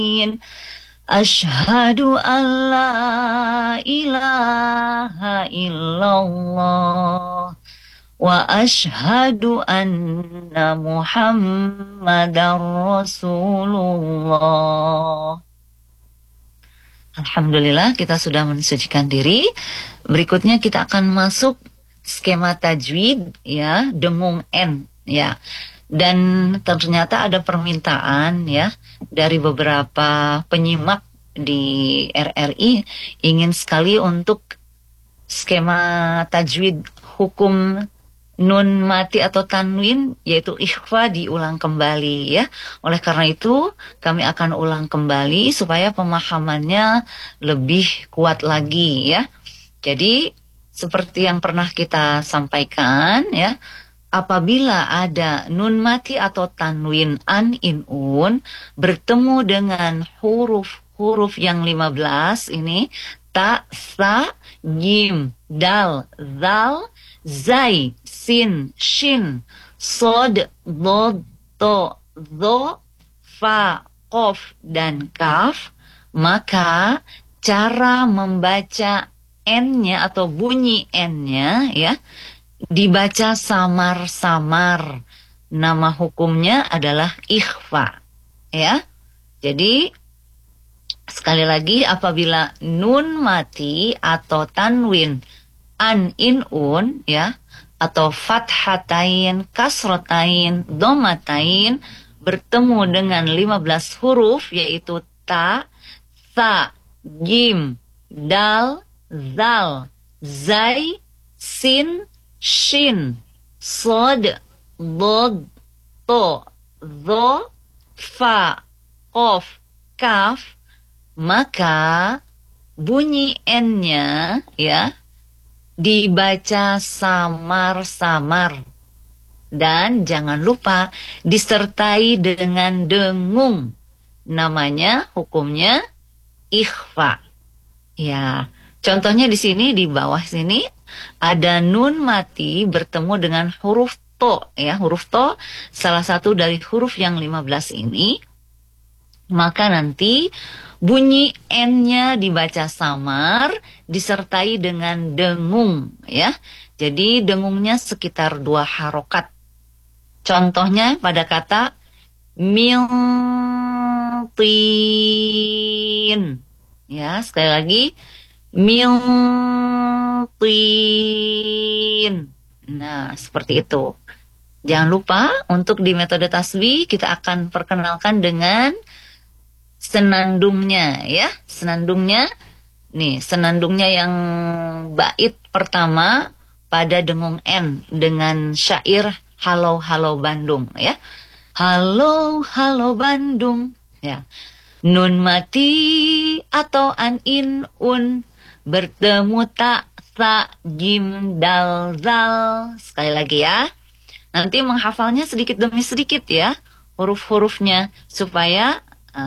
Asyhadu an la ilaha illallah wa asyhadu anna Muhammadar Rasulullah. Alhamdulillah kita sudah mensucikan diri. Berikutnya kita akan masuk skema tajwid ya, dengung N ya. Dan ternyata ada permintaan ya dari beberapa penyimak di RRI ingin sekali untuk skema tajwid hukum nun mati atau tanwin yaitu ikhfa diulang kembali ya. Oleh karena itu kami akan ulang kembali supaya pemahamannya lebih kuat lagi ya. Jadi seperti yang pernah kita sampaikan ya, apabila ada nun mati atau tanwin an in un bertemu dengan huruf-huruf yang 15 ini ta, sa, jim, dal, zal, zai, sin, shin, sod, dod, to, zo, fa, kof, dan kaf, maka cara membaca N-nya atau bunyi N-nya ya dibaca samar-samar. Nama hukumnya adalah ikhfa ya. Jadi sekali lagi apabila nun mati atau tanwin an in un ya atau fathatain, kasrotain, domatain bertemu dengan 15 huruf yaitu ta, sa, jim, dal, zal, zai, sin, shin, sod, dod, to, zo, fa, kof, kaf, maka bunyi N-nya ya dibaca samar-samar dan jangan lupa disertai dengan dengung. Namanya hukumnya ikhfa. Ya, contohnya di sini di bawah sini ada nun mati bertemu dengan huruf to ya, huruf to salah satu dari huruf yang 15 ini. Maka nanti bunyi N-nya dibaca samar disertai dengan dengung ya. Jadi dengungnya sekitar 2 harokat. Contohnya pada kata miltin. Ya, sekali lagi miltin. Nah, seperti itu. Jangan lupa untuk di metode tasbih kita akan perkenalkan dengan senandungnya ya. Senandungnya nih, senandungnya yang bait pertama pada dengung N dengan syair Halo Halo Bandung ya. Halo Halo Bandung ya. Nun mati atau an in un bertemu ta, sa, jim, dal, zal. Sekali lagi ya. Nanti menghafalnya sedikit demi sedikit ya huruf-hurufnya supaya